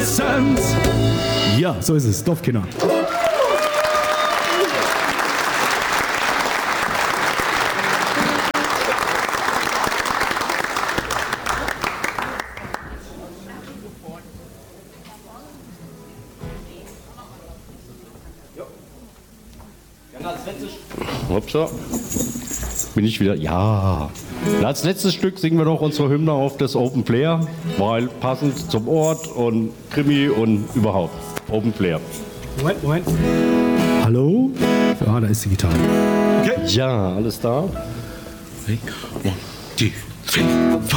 Essence. Ja, so ist es, Dorfkinder. Hopsa. Bin ich wieder? Ja. Als letztes Stück singen wir noch unsere Hymne auf das Open Flair, weil passend zum Ort und Krimi und überhaupt. Open Flair. Moment. Hallo? Ah, da ist die Gitarre. Okay. Ja, alles da. 1, 2, 3, 4.